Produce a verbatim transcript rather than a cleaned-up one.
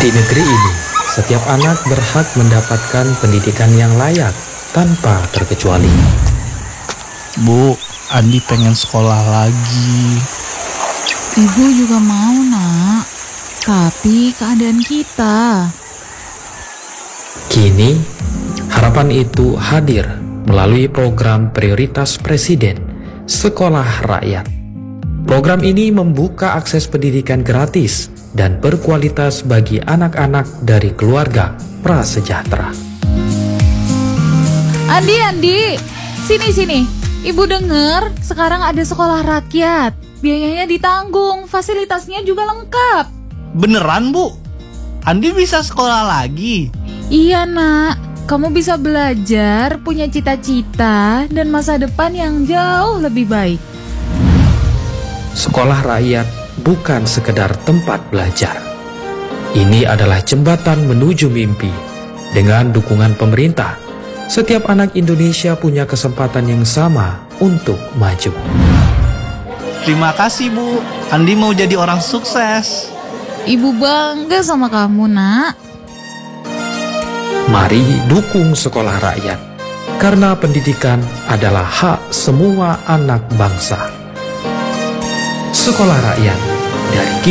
Di negeri ini, setiap anak berhak mendapatkan pendidikan yang layak tanpa terkecuali. Bu, Andi pengen sekolah lagi. Ibu juga mau, Nak. Tapi keadaan kita. Kini, harapan itu hadir melalui program prioritas Presiden, Sekolah Rakyat. Program ini membuka akses pendidikan gratis dan berkualitas bagi anak-anak dari keluarga prasejahtera. Andi, Andi, sini, sini. Ibu dengar sekarang ada sekolah rakyat. Biayanya ditanggung, fasilitasnya juga lengkap. Beneran, Bu? Andi bisa sekolah lagi? Iya, Nak. Kamu bisa belajar, punya cita-cita, dan masa depan yang jauh lebih baik. Sekolah rakyat bukan sekedar tempat belajar. Ini adalah jembatan menuju mimpi. Dengan dukungan pemerintah, setiap anak Indonesia punya kesempatan yang sama untuk maju. Terima kasih, Bu. Andi mau jadi orang sukses. Ibu bangga sama kamu, Nak. Mari dukung sekolah rakyat, karena pendidikan adalah hak semua anak bangsa. Sekolah rakyat dari kita.